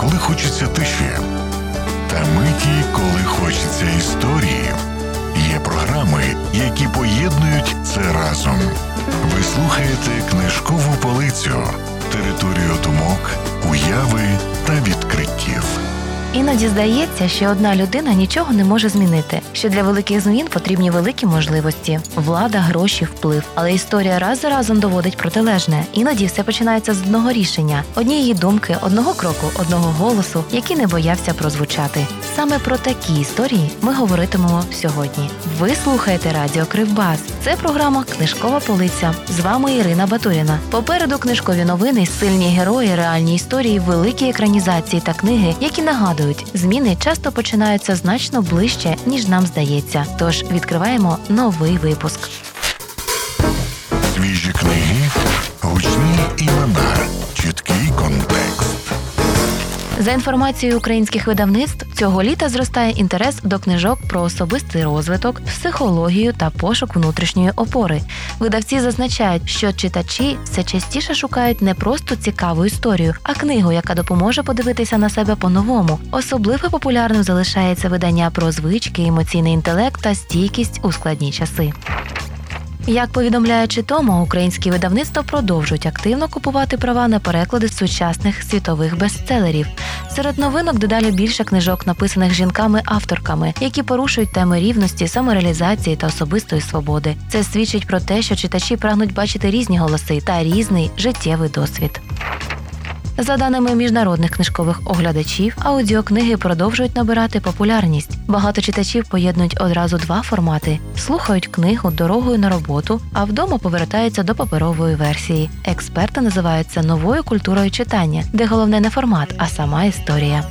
коли хочеться тиші, та миті, коли хочеться історії. Є програми, які поєднують це разом. Ви слухаєте «Книжкову полицю» – територію думок, уяви та відкриттів. Іноді здається, що одна людина нічого не може змінити, що для великих змін потрібні великі можливості – влада, гроші, вплив. Але історія раз за разом доводить протилежне. Іноді все починається з одного рішення, однієї думки, одного кроку, одного голосу, який не боявся прозвучати. Саме про такі історії ми говоритимемо сьогодні. Ви слухаєте радіо Кривбас. Це програма «Книжкова полиця». З вами Ірина Батуріна. Попереду книжкові новини, сильні герої, реальні історії, великі екранізації та книги, які нагадують, зміни часто починаються значно ближче, ніж нам здається. Тож відкриваємо новий випуск. Свіжі книги, гучні імена, чіткий контекст. За інформацією українських видавництв, цього літа зростає інтерес до книжок про особистий розвиток, психологію та пошук внутрішньої опори. Видавці зазначають, що читачі все частіше шукають не просто цікаву історію, а книгу, яка допоможе подивитися на себе по-новому. Особливо популярним залишається видання про звички, емоційний інтелект та стійкість у складні часи. Як повідомляє Читомо, українські видавництва продовжують активно купувати права на переклади сучасних світових бестселерів. Серед новинок дедалі більше книжок, написаних жінками-авторками, які порушують теми рівності, самореалізації та особистої свободи. Це свідчить про те, що читачі прагнуть бачити різні голоси та різний життєвий досвід. За даними міжнародних книжкових оглядачів, аудіокниги продовжують набирати популярність. Багато читачів поєднують одразу два формати – слухають книгу дорогою на роботу, а вдома повертаються до паперової версії. Експерти називають це новою культурою читання, де головне не формат, а сама історія.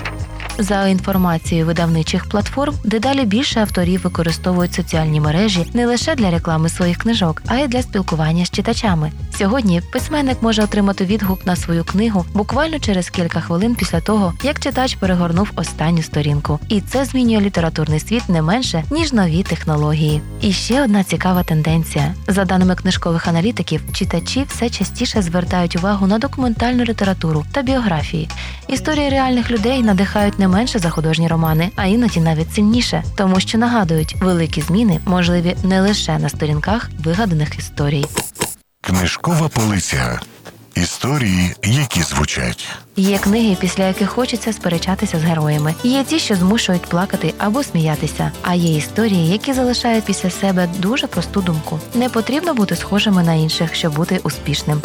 За інформацією видавничих платформ, дедалі більше авторів використовують соціальні мережі не лише для реклами своїх книжок, а й для спілкування з читачами. Сьогодні письменник може отримати відгук на свою книгу буквально через кілька хвилин після того, як читач перегорнув останню сторінку. І це змінює літературний світ не менше, ніж нові технології. І ще одна цікава тенденція. За даними книжкових аналітиків, читачі все частіше звертають увагу на документальну літературу та біографії. Історії реальних людей надихають не менше за художні романи, а іноді навіть сильніше, тому що нагадують, великі зміни можливі не лише на сторінках вигаданих історій. Книжкова полиця. Історії, які звучать. Є книги, після яких хочеться сперечатися з героями. Є ті, що змушують плакати або сміятися. А є історії, які залишають після себе дуже просту думку. Не потрібно бути схожими на інших, щоб бути успішним.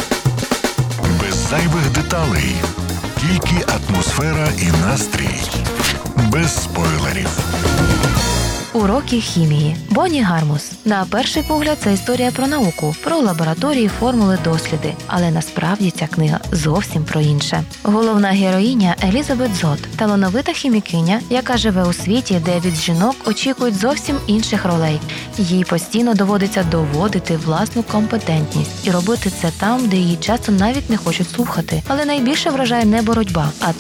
Без зайвих деталей. Тільки атмосфера і настрій. Без спойлерів. Уроки хімії. Бонні Гармус. На перший погляд, це історія про науку, про лабораторії, формули, досліди. Але насправді ця книга зовсім про інше. Головна героїня Елізабет Зод – талановита хімікиня, яка живе у світі, де від жінок очікують зовсім інших ролей. Їй постійно доводиться доводити власну компетентність і робити це там, де її часто навіть не хочуть слухати. Але найбільше вражає не боротьба, а